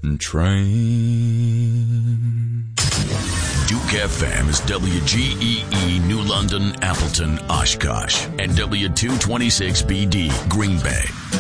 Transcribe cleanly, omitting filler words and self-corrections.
train. Duke FM is WGEE New London, Appleton, Oshkosh, and W226BD Green Bay.